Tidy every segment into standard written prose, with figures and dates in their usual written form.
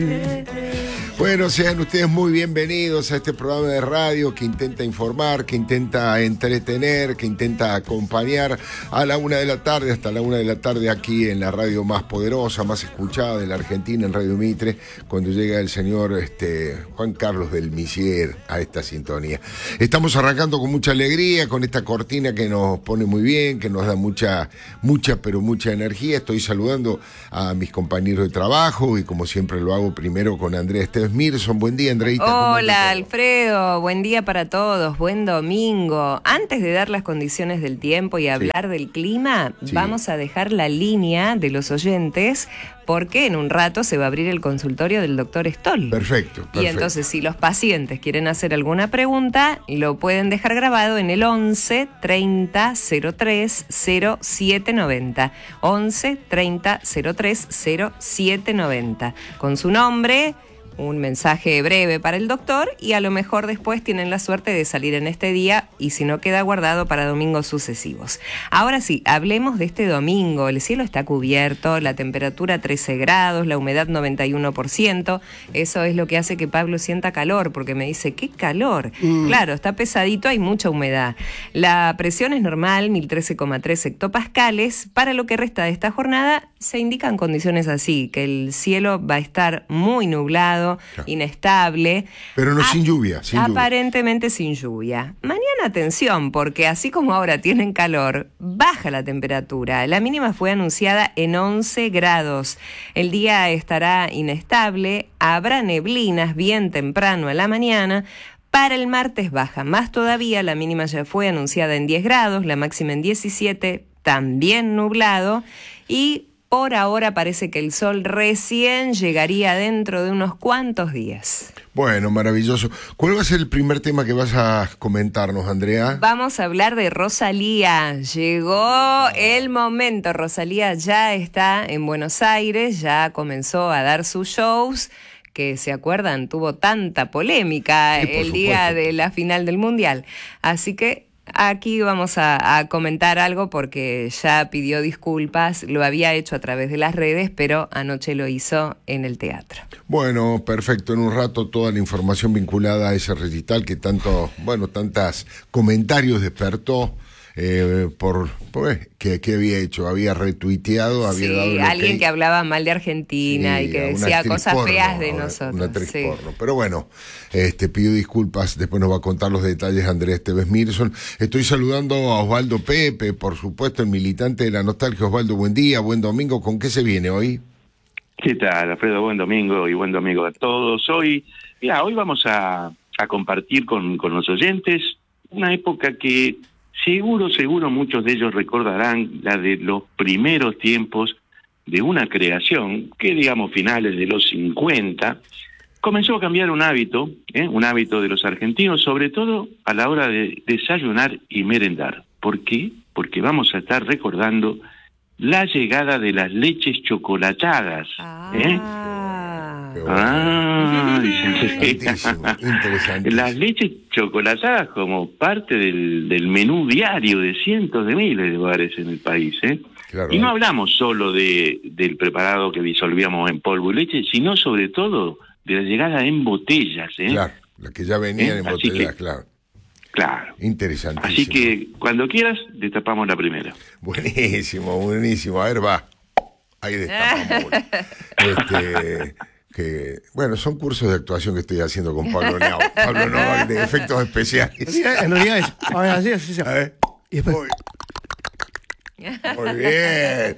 Bueno, sean ustedes muy bienvenidos a este programa de radio que intenta informar, que intenta entretener, que intenta acompañar a la 1 de la tarde, hasta la 1 de la tarde aquí en la radio más poderosa, más escuchada de la Argentina, en Radio Mitre, cuando llega el señor Juan Carlos del Misier a esta sintonía. Estamos arrancando con mucha alegría, con esta cortina que nos pone muy bien, que nos da mucha energía. Estoy saludando a mis compañeros de trabajo y como siempre lo hago primero con Andrea Esteves Mirson. Buen día, Andreita. Hola, Alfredo. Buen día para todos. Buen domingo. Antes de dar las condiciones del tiempo y hablar del clima, vamos a dejar la línea de los oyentes porque en un rato se va a abrir el consultorio del doctor Stoll. Perfecto. Y entonces, si los pacientes quieren hacer alguna pregunta, lo pueden dejar grabado en el 11 30 03 0790. 11 30 03 0790. Con su nombre, un mensaje breve para el doctor y a lo mejor después tienen la suerte de salir en este día y si no queda guardado para domingos sucesivos. Ahora sí, hablemos de este domingo. El cielo está cubierto, la temperatura 13 grados, la humedad 91%. Eso es lo que hace que Pablo sienta calor, porque me dice, ¡qué calor! Claro, está pesadito, hay mucha humedad. La presión es normal, 1013,3 hectopascales. Para lo que resta de esta jornada se indican condiciones así, que el cielo va a estar muy nublado, inestable. Pero no sin lluvia. Aparentemente sin lluvia. Mañana atención, porque así como ahora tienen calor, baja la temperatura. La mínima fue anunciada en 11 grados. El día estará inestable, habrá neblinas bien temprano a la mañana. Para el martes baja más todavía, la mínima ya fue anunciada en 10 grados, la máxima en 17, también nublado, y por ahora parece que el sol recién llegaría dentro de unos cuantos días. Bueno, maravilloso. ¿Cuál va a ser el primer tema que vas a comentarnos, Andrea? Vamos a hablar de Rosalía. Llegó el momento. Rosalía ya está en Buenos Aires, ya comenzó a dar sus shows, que se acuerdan, tuvo tanta polémica el día de la final del Mundial. Así que aquí vamos a comentar algo porque ya pidió disculpas, lo había hecho a través de las redes, pero anoche lo hizo en el teatro. Bueno, perfecto, en un rato toda la información vinculada a ese recital que tantos comentarios despertó que había hecho, había retuiteado, había dado alguien que hablaba mal de Argentina y que decía cosas feas de nosotros. Una actriz porno. Pero bueno, pido disculpas, después nos va a contar los detalles Andrea Esteves Mirson. Estoy saludando a Osvaldo Pepe, por supuesto, el militante de la nostalgia. Osvaldo, buen día, buen domingo. ¿Con qué se viene hoy? ¿Qué tal, Alfredo? Buen domingo y buen domingo a todos. Hoy vamos a compartir con los oyentes una época que seguro muchos de ellos recordarán, la de los primeros tiempos de una creación que, digamos, finales de los 50, comenzó a cambiar un hábito de los argentinos, sobre todo a la hora de desayunar y merendar. ¿Por qué? Porque vamos a estar recordando la llegada de las leches chocolatadas. Interesante. Las leches chocolatadas como parte del menú diario de cientos de miles de hogares en el país, Claro, y no hablamos solo del preparado que disolvíamos en polvo y leche, sino sobre todo de la llegada en botellas, Claro, la que ya venían en botellas, claro. Claro. Interesantísimo. Así que cuando quieras, destapamos la primera. Buenísimo. A ver, va. Ahí destapamos una. Bueno, son cursos de actuación que estoy haciendo con Pablo Novak de efectos especiales. En realidad es. A ver, así. A ver. Y después. Muy bien.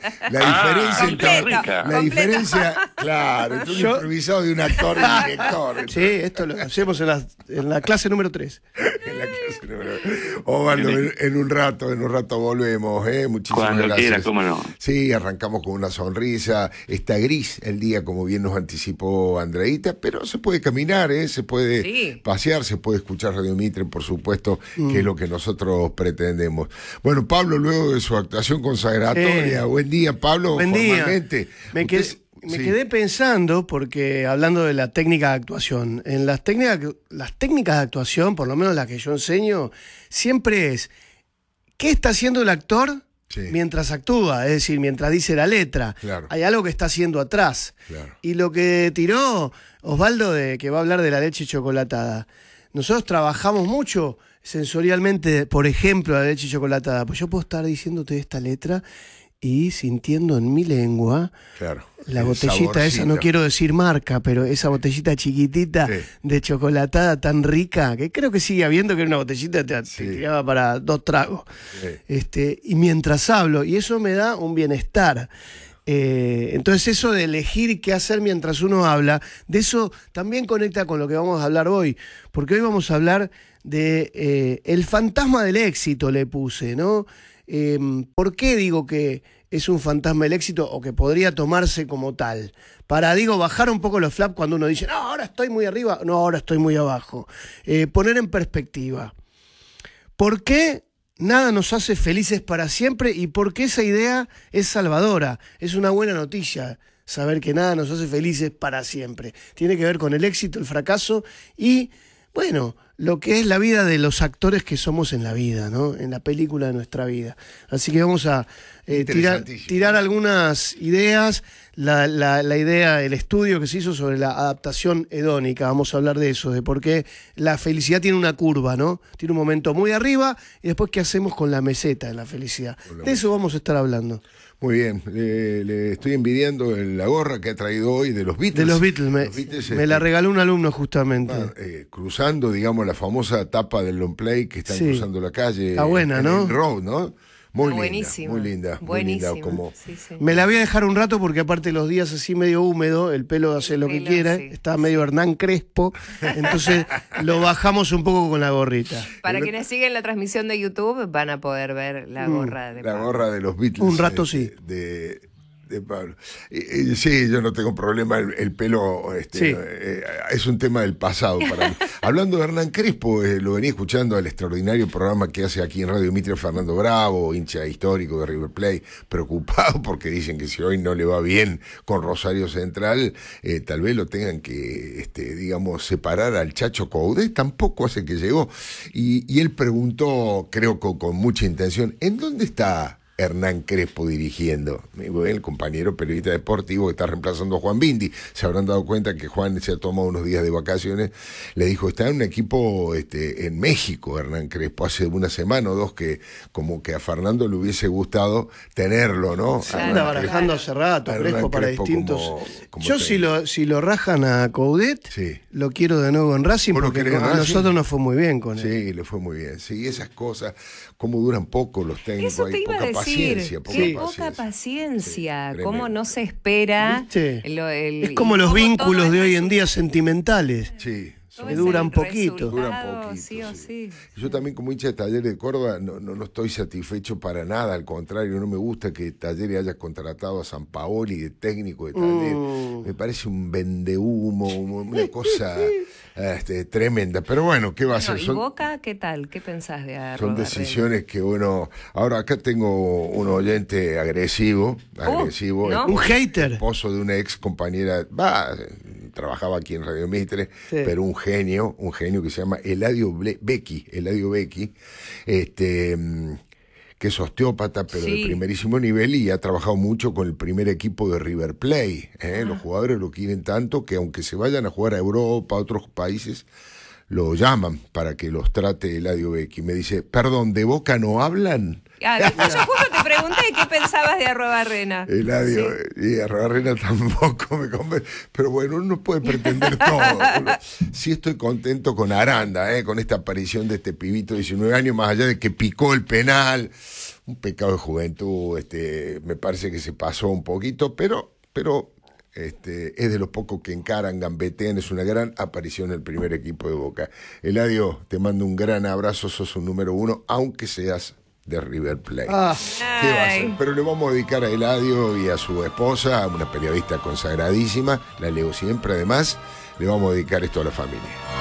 La diferencia, claro, es un improvisado de un actor y director. Sí, esto lo hacemos en la clase número 3. En la clase número 3. Osvaldo, en un rato volvemos, muchísimas Cuando gracias. quiera, cómo no. Sí, arrancamos con una sonrisa. Está gris el día, como bien nos anticipó Andreita, pero se puede caminar, se puede pasear, se puede escuchar Radio Mitre, por supuesto, que es lo que nosotros pretendemos. Bueno, Pablo, luego de su actuación consagratoria, buen día, Pablo. Buen día. Formalmente. Me quedé pensando, porque hablando de la técnica de actuación, en las técnicas de actuación, por lo menos las que yo enseño, siempre es, ¿qué está haciendo el actor mientras actúa, es decir, mientras dice la letra. Claro. Hay algo que está haciendo atrás. Claro. Y lo que tiró Osvaldo, que va a hablar de la leche chocolatada. Nosotros trabajamos mucho sensorialmente, por ejemplo, la leche chocolatada. Pues yo puedo estar diciéndote esta letra y sintiendo en mi lengua la botellita esa, no quiero decir marca, pero esa botellita chiquitita de chocolatada tan rica, que creo que sigue habiendo, que era una botellita te tiraba para 2 tragos. Y mientras hablo, y eso me da un bienestar. Entonces eso de elegir qué hacer mientras uno habla, de eso también conecta con lo que vamos a hablar hoy, porque hoy vamos a hablar de el fantasma del éxito, le puse, ¿no? ¿Por qué digo que es un fantasma del éxito o que podría tomarse como tal? Para, bajar un poco los flaps cuando uno dice, no, ahora estoy muy arriba, no, ahora estoy muy abajo. Poner en perspectiva. ¿Por qué nada nos hace felices para siempre y por qué esa idea es salvadora? Es una buena noticia saber que nada nos hace felices para siempre. Tiene que ver con el éxito, el fracaso y, bueno, lo que es la vida de los actores que somos en la vida, ¿no? En la película de nuestra vida. Así que vamos a tirar algunas ideas. La idea, el estudio que se hizo sobre la adaptación hedónica, vamos a hablar de eso, de por qué la felicidad tiene una curva, ¿no? Tiene un momento muy arriba y después qué hacemos con la meseta de la felicidad. De eso vamos a estar hablando. Muy bien, le estoy envidiando la gorra que ha traído hoy de los Beatles. De los Beatles, me la regaló un alumno justamente. Cruzando, digamos, la famosa tapa del long play que están cruzando la calle. Está buena, ¿no? El road, ¿no? Muy linda, buenísimo. Muy linda. Sí. Me la voy a dejar un rato porque aparte los días así medio húmedo, el pelo hace lo que quiera, está medio Hernán Crespo, entonces lo bajamos un poco con la gorrita. Para quienes siguen la transmisión de YouTube van a poder ver la gorra de Pablo. La gorra de los Beatles. Un rato sí. De Pablo. Sí, yo no tengo problema, el pelo es un tema del pasado para mí. Hablando de Hernán Crespo, lo venía escuchando al extraordinario programa que hace aquí en Radio Mitre Fernando Bravo, hincha histórico de River Plate, preocupado porque dicen que si hoy no le va bien con Rosario Central, tal vez lo tengan que, separar al Chacho Coudet, tampoco hace que llegó. Y él preguntó, creo que con mucha intención, ¿en dónde está Hernán Crespo dirigiendo? El compañero periodista deportivo que está reemplazando a Juan Bindi. Se habrán dado cuenta que Juan se ha tomado unos días de vacaciones. Le dijo, está en un equipo en México, Hernán Crespo. Hace una semana o 2 que como que a Fernando le hubiese gustado tenerlo, ¿no? Se anda barajando hace rato, Crespo para distintos. Yo si lo rajan a Coudet, lo quiero de nuevo en Racing porque a nosotros nos fue muy bien con él. Sí, le fue muy bien. Sí, esas cosas, cómo duran poco los técnicos. Eso te iba a decir, poca paciencia, cómo no se espera. Es como los vínculos de hoy en día sentimentales. Sí. Que duran poquito. Sí o sí. Yo también como hincha de Talleres de Córdoba no estoy satisfecho para nada, al contrario, no me gusta que Talleres haya contratado a Sampaoli de técnico de Talleres. Me parece un vendehumo, una cosa tremenda, pero bueno, ¿qué va a ser? ¿Y Boca qué tal? ¿Qué pensás de Arroba? Son decisiones que uno... Ahora acá tengo un oyente agresivo, ¿no? Un hater. Esposo de una ex compañera, trabajaba aquí en Radio Mitre, pero un genio que se llama Eladio Becchi, que es osteópata, pero de primerísimo nivel y ha trabajado mucho con el primer equipo de River Plate. Los jugadores lo quieren tanto que aunque se vayan a jugar a Europa, a otros países, lo llaman para que los trate Eladio Becchi. Me dice, perdón, ¿de Boca no hablan? Yo justo te pregunté qué pensabas de Arrobarrena. Eladio, y Arrobarrena tampoco me convence, pero bueno, uno puede pretender todo. Sí estoy contento con Aranda, con esta aparición de este pibito de 19 años, más allá de que picó el penal, un pecado de juventud, me parece que se pasó un poquito, pero es de los pocos que encaran, gambetean, es una gran aparición en el primer equipo de Boca. Eladio, te mando un gran abrazo, sos un número 1, aunque seas de River Plate. ¿Qué va a hacer? Pero le vamos a dedicar a Eladio y a su esposa, una periodista consagradísima, la leo siempre además, le vamos a dedicar esto a la familia.